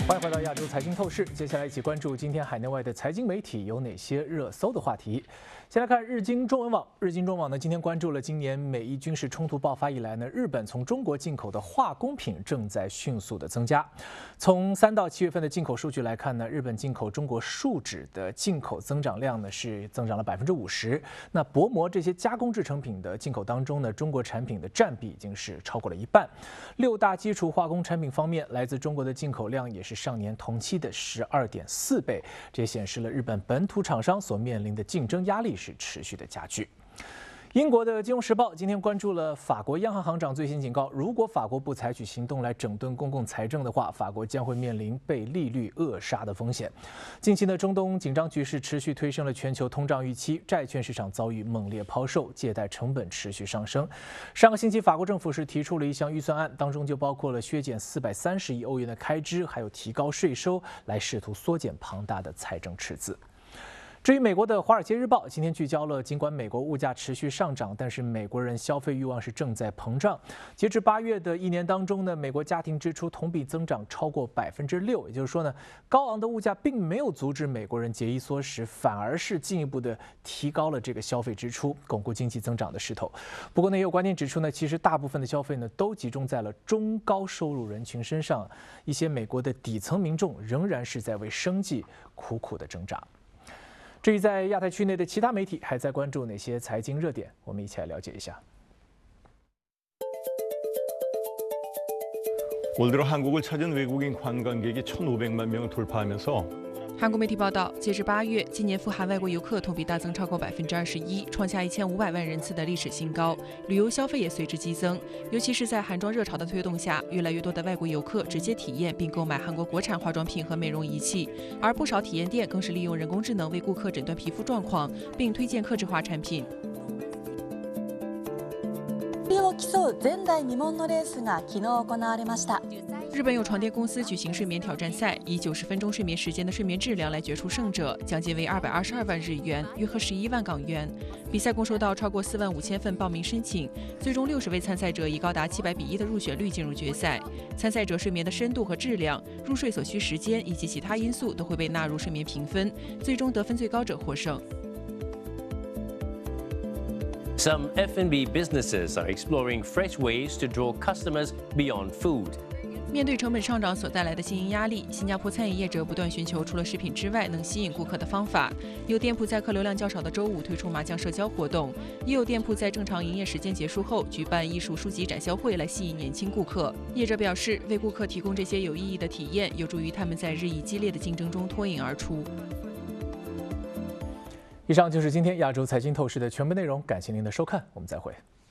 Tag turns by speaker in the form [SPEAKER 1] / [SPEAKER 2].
[SPEAKER 1] 欢迎回到亚洲财经透视，接下来一起关注今天海内外的财经媒体有哪些热搜的话题。先来看日经中文网，日经中文网呢今天关注了今年美伊军事冲突爆发以来呢，日本从中国进口的化工品正在迅速的增加。从3到7月份的进口数据来看呢，日本进口中国树脂的进口增长量呢是增长了50%。那薄膜这些加工制成品的进口当中呢，中国产品的占比已经是超过了一半。6大基础化工产品方面，来自中国的进口量也是上年同期的12.4倍，这也显示了日本本土厂商所面临的竞争压力是持续的加剧。英国的《金融时报》今天关注了法国央行行长最新警告，如果法国不采取行动来整顿公共财政的话，法国将会面临被利率扼杀的风险。近期的中东紧张局势持续推升了全球通胀预期，债券市场遭遇猛烈抛售，借贷成本持续上升。上个星期，法国政府是提出了一项预算案，当中就包括了削减430亿欧元的开支，还有提高税收，来试图缩减庞大的财政赤字。至于美国的《华尔街日报》今天聚焦了，尽管美国物价持续上涨，但是美国人消费欲望是正在膨胀。截至8月的一年当中呢，美国家庭支出同比增长超过6%，也就是说呢，高昂的物价并没有阻止美国人节衣缩食，反而是进一步的提高了这个消费支出，巩固经济增长的势头。不过呢，也有观点指出呢，其实大部分的消费呢都集中在了中高收入人群身上，一些美国的底层民众仍然是在为生计苦苦的挣扎。至于在亚太区内的其他媒体还在关注哪些财经热点，我们一起来了解一下。
[SPEAKER 2] 올 들어 한국을 찾은 외국인 관광객이 1,500만 명을 돌파하면서
[SPEAKER 3] 韩国媒体报道，截至8月，今年赴韩外国游客同比大增超过21%，创下1500万人次的历史新高，旅游消费也随之激增。尤其是在韩妆热潮的推动下，越来越多的外国游客直接体验并购买韩国国产化妆品和美容仪器，而不少体验店更是利用人工智能为顾客诊断皮肤状况，并推荐客制化产品。
[SPEAKER 4] を競う前代未聞のレースが昨日行われました。
[SPEAKER 3] 日本有床垫公司举行睡眠挑战赛，以90分钟睡眠时间的睡眠质量来决出胜者，奖金为222万日元，约合11万港元。比赛共收到超过4万5千份报名申请，最终60位参赛者以高达700比1的入选率进入决赛。参赛者睡眠的深度和质量、入睡所需时间以及其他因素都会被纳入睡眠评分，最终得分最高者获胜。
[SPEAKER 5] Some F&B businesses are exploring fresh ways to draw customers beyond food.
[SPEAKER 3] 面对成本上涨所带来的经营压力，新加坡餐饮业者不断寻求除了食品之外能吸引顾客的方法。有店铺在客流量较少的周五推出麻将社交活动，也有店铺在正常营业时间结束后举办艺术书籍展销会来吸引年轻顾客。业者表示，为顾客提供这些有意义的体验，有助于他们在日益激烈的竞争中脱颖而出。
[SPEAKER 1] 以上就是今天亚洲财经透视的全部内容，感谢您的收看，我们再会。